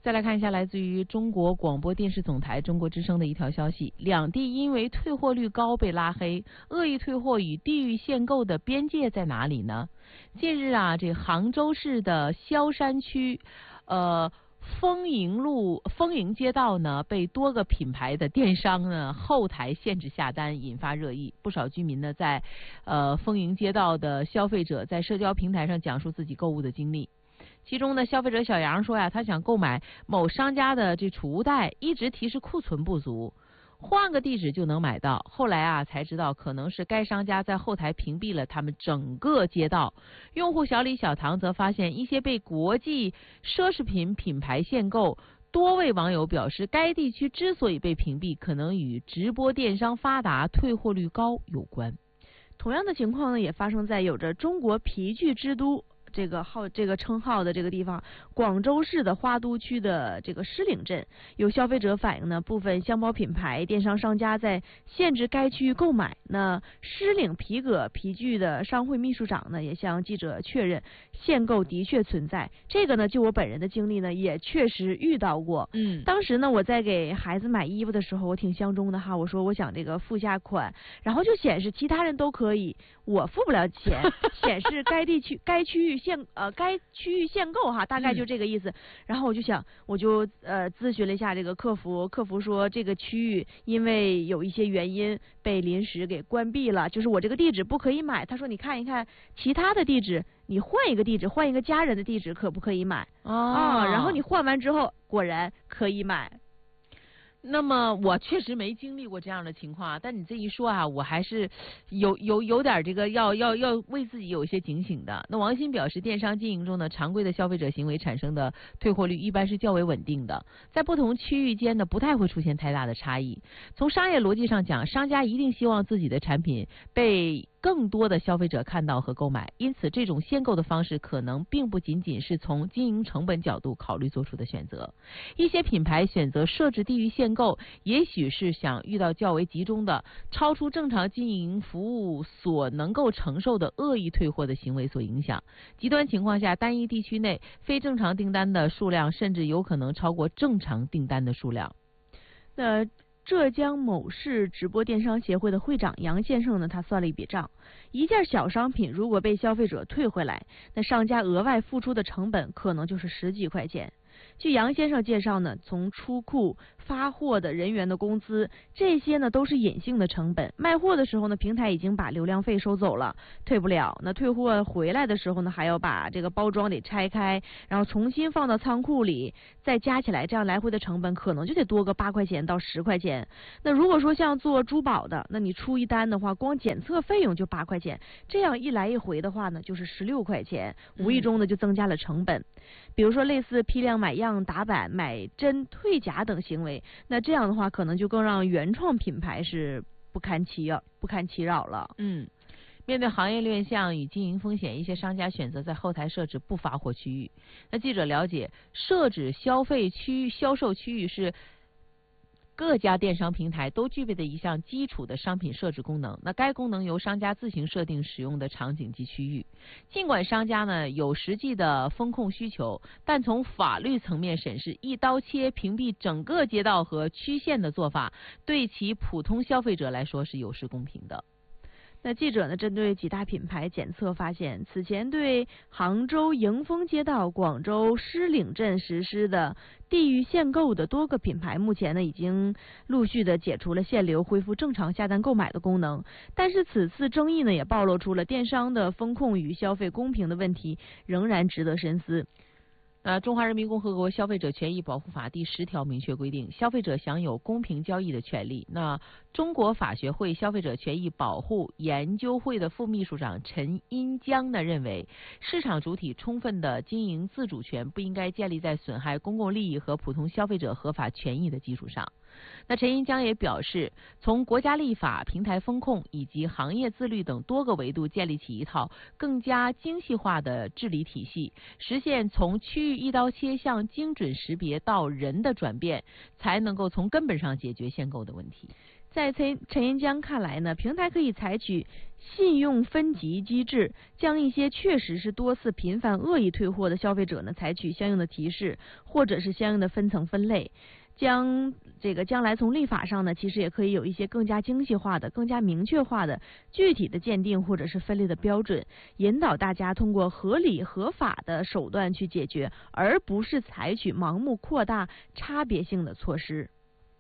再来看一下来自于中国广播电视总台中国之声的一条消息，两地因为退货率高被拉黑，恶意退货与地域限购的边界在哪里呢？近日啊，这杭州市的萧山区，丰盈街道呢，被多个品牌的电商呢后台限制下单，引发热议。不少居民呢在丰盈街道的消费者在社交平台上讲述自己购物的经历。其中呢，消费者小杨说呀，他想购买某商家的这储物袋，一直提示库存不足，换个地址就能买到。后来啊，才知道可能是该商家在后台屏蔽了他们整个街道。用户小李小唐则发现一些被国际奢侈品品牌限购。多位网友表示，该地区之所以被屏蔽，可能与直播电商发达、退货率高有关。 同样的情况呢，也发生在有着中国皮具之都这个称号的这个地方，广州市的花都区的这个狮岭镇，有消费者反映呢，部分箱包品牌电商商家在限制该区域购买。那狮岭皮革皮具的商会秘书长呢，也向记者确认，限购的确存在。这个呢，就我本人的经历呢，也确实遇到过。当时呢，我在给孩子买衣服的时候，我挺相中的哈，我说我想这个付下款，然后就显示其他人都可以，我付不了钱，显示该区域限购哈，大概就这个意思。然后我就咨询了一下这个客服说这个区域因为有一些原因被临时给关闭了，就是我这个地址不可以买。他说你看一看其他的地址，你换一个地址，换一个家人的地址可不可以买？然后你换完之后果然可以买。 那么我确实没经历过这样的情况啊，但你这一说啊，我还是有点这个要为自己有一些警醒的。那王鑫表示，电商经营中呢，常规的消费者行为产生的退货率一般是较为稳定的，在不同区域间呢，不太会出现太大的差异。从商业逻辑上讲，商家一定希望自己的产品被更多的消费者看到和购买，因此这种限购的方式可能并不仅仅是从经营成本角度考虑做出的选择。一些品牌选择设置地域限购，也许是想遇到较为集中的、超出正常经营服务所能够承受的恶意退货的行为所影响。极端情况下，单一地区内非正常订单的数量甚至有可能超过正常订单的数量。 浙江某市直播电商协会的会长杨先生呢，他算了一笔账，一件小商品如果被消费者退回来，那商家额外付出的成本可能就是10几块钱。据杨先生介绍呢，从出库、发货的人员的工资，这些呢都是隐性的成本。卖货的时候呢，平台已经把流量费收走了，退不了。那退货回来的时候呢，还要把这个包装得拆开，然后重新放到仓库里，再加起来，这样来回的成本可能就得多个8块钱到10块钱。那如果说像做珠宝的，那你出一单的话，光检测费用就8块钱，这样一来一回的话呢，就是16块钱，无意中呢就增加了成本。比如说类似批量买样、打板、买真、退假等行为，那这样的话可能就更让原创品牌是不堪其扰了。 面对行业乱象与经营风险，一些商家选择在后台设置不发货区域。那记者了解，设置销售区域是各家电商平台都具备的一项基础的商品设置功能。那该功能由商家自行设定使用的场景及区域。尽管商家呢有实际的风控需求，但从法律层面审视，一刀切屏蔽整个街道和区县的做法，对其普通消费者来说是有失公平的。 那记者呢，针对几大品牌检测发现，此前对杭州迎丰街道、广州狮岭镇实施的地域限购的多个品牌，目前呢已经陆续的解除了限流，恢复正常下单购买的功能。但是此次争议呢，也暴露出了电商的风控与消费公平的问题，仍然值得深思。 中华人民共和国消费者权益保护法第10条明确规定，消费者享有公平交易的权利。那中国法学会消费者权益保护研究会的副秘书长陈荫江呢认为，市场主体充分的经营自主权不应该建立在损害公共利益和普通消费者合法权益的基础上。那陈荫江也表示，从国家立法、平台风控以及行业自律等多个维度建立起一套更加精细化的治理体系，实现从区域一刀切向精准识别到人的转变，才能够从根本上解决限购的问题。 在陈银江看来呢，平台可以采取信用分级机制，将一些确实是多次频繁恶意退货的消费者呢，采取相应的提示，或者是相应的分层分类。将来从立法上呢，其实也可以有一些更加精细化的、更加明确化的具体的鉴定或者是分类的标准，引导大家通过合理合法的手段去解决，而不是采取盲目扩大差别性的措施。